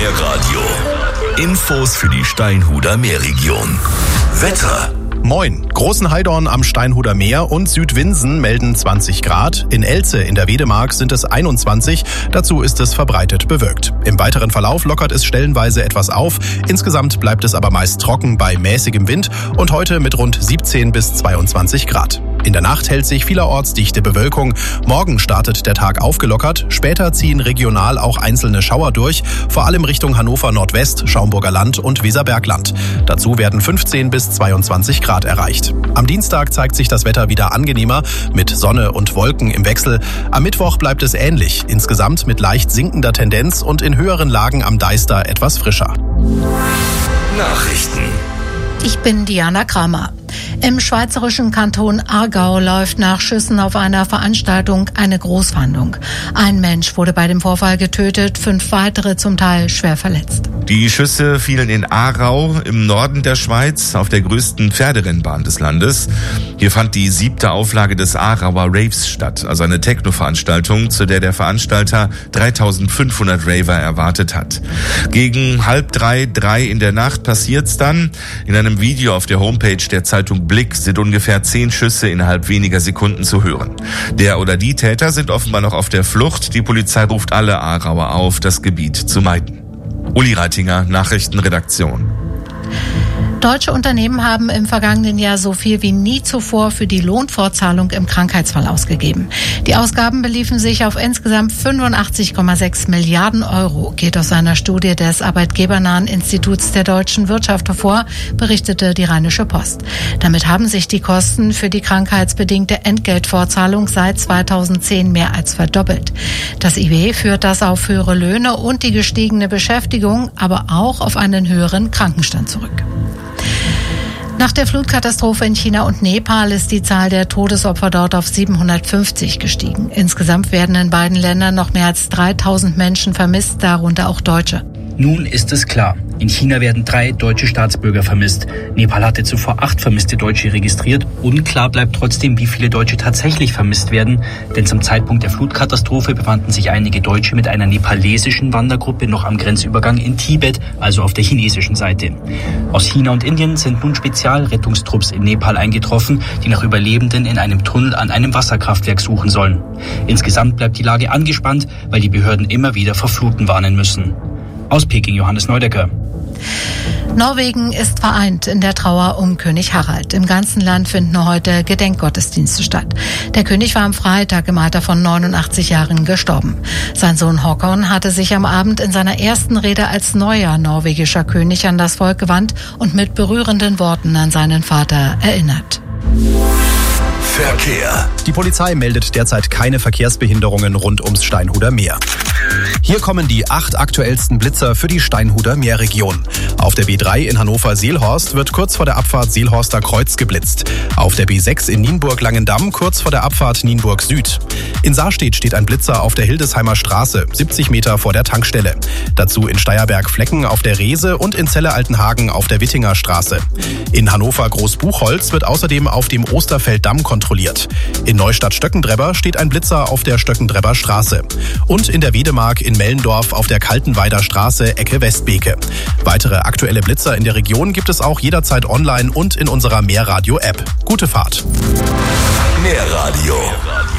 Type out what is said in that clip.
Meerradio. Infos für die Steinhuder Meerregion. Wetter. Moin. Großenheidorn am Steinhuder Meer und Südwinsen melden 20 Grad. In Elze in der Wedemark sind es 21. Dazu ist es verbreitet bewölkt. Im weiteren Verlauf lockert es stellenweise etwas auf. Insgesamt bleibt es aber meist trocken bei mäßigem Wind und heute mit rund 17 bis 22 Grad. In der Nacht hält sich vielerorts dichte Bewölkung. Morgen startet der Tag aufgelockert. Später ziehen regional auch einzelne Schauer durch, vor allem Richtung Hannover Nordwest, Schaumburger Land und Weserbergland. Dazu werden 15 bis 22 Grad erreicht. Am Dienstag zeigt sich das Wetter wieder angenehmer, mit Sonne und Wolken im Wechsel. Am Mittwoch bleibt es ähnlich, insgesamt mit leicht sinkender Tendenz und in höheren Lagen am Deister etwas frischer. Nachrichten. Ich bin Diana Kramer. Im schweizerischen Kanton Aargau läuft nach Schüssen auf einer Veranstaltung eine Großfahndung. Ein Mensch wurde bei dem Vorfall getötet, 5 weitere zum Teil schwer verletzt. Die Schüsse fielen in Aarau im Norden der Schweiz auf der größten Pferderennbahn des Landes. Hier fand die 7. Auflage des Aarauer Raves statt, also eine Techno-Veranstaltung, zu der der Veranstalter 3500 Raver erwartet hat. Gegen 2:30, 3 in der Nacht passiert's dann. In einem Video auf der Homepage der Zeitung Blick sind ungefähr 10 Schüsse innerhalb weniger Sekunden zu hören. Der oder die Täter sind offenbar noch auf der Flucht. Die Polizei ruft alle Aarauer auf, das Gebiet zu meiden. Uli Reitinger, Nachrichtenredaktion. Deutsche Unternehmen haben im vergangenen Jahr so viel wie nie zuvor für die Lohnfortzahlung im Krankheitsfall ausgegeben. Die Ausgaben beliefen sich auf insgesamt 85,6 Milliarden Euro, geht aus einer Studie des Arbeitgebernahen Instituts der deutschen Wirtschaft hervor, berichtete die Rheinische Post. Damit haben sich die Kosten für die krankheitsbedingte Entgeltfortzahlung seit 2010 mehr als verdoppelt. Das IW führt das auf höhere Löhne und die gestiegene Beschäftigung, aber auch auf einen höheren Krankenstand zurück. Nach der Flutkatastrophe in China und Nepal ist die Zahl der Todesopfer dort auf 750 gestiegen. Insgesamt werden in beiden Ländern noch mehr als 3000 Menschen vermisst, darunter auch Deutsche. Nun ist es klar. In China werden 3 deutsche Staatsbürger vermisst. Nepal hatte zuvor 8 vermisste Deutsche registriert. Unklar bleibt trotzdem, wie viele Deutsche tatsächlich vermisst werden. Denn zum Zeitpunkt der Flutkatastrophe befanden sich einige Deutsche mit einer nepalesischen Wandergruppe noch am Grenzübergang in Tibet, also auf der chinesischen Seite. Aus China und Indien sind nun Spezialrettungstrupps in Nepal eingetroffen, die nach Überlebenden in einem Tunnel an einem Wasserkraftwerk suchen sollen. Insgesamt bleibt die Lage angespannt, weil die Behörden immer wieder vor Fluten warnen müssen. Aus Peking, Johannes Neudecker. Norwegen ist vereint in der Trauer um König Harald. Im ganzen Land finden heute Gedenkgottesdienste statt. Der König war am Freitag im Alter von 89 Jahren gestorben. Sein Sohn Håkon hatte sich am Abend in seiner ersten Rede als neuer norwegischer König an das Volk gewandt und mit berührenden Worten an seinen Vater erinnert. Verkehr. Die Polizei meldet derzeit keine Verkehrsbehinderungen rund ums Steinhuder Meer. Hier kommen die 8 aktuellsten Blitzer für die Steinhuder Meerregion. Auf der B3 in Hannover-Seelhorst wird kurz vor der Abfahrt Seelhorster Kreuz geblitzt. Auf der B6 in Nienburg-Langendamm kurz vor der Abfahrt Nienburg Süd. In Saarstedt steht ein Blitzer auf der Hildesheimer Straße, 70 Meter vor der Tankstelle. Dazu in Steierberg-Flecken auf der Reese und in Celle-Altenhagen auf der Wittinger Straße. In Hannover-Großbuchholz wird außerdem auf dem Osterfelddamm kontrolliert. In Neustadt-Stöckendrebber steht ein Blitzer auf der Stöckendrebber Straße. Und in der Wedemark in Mellendorf auf der Kaltenweider Straße, Ecke Westbeke. Weitere aktuelle Blitzer in der Region gibt es auch jederzeit online und in unserer Meerradio-App. Gute Fahrt. Meerradio.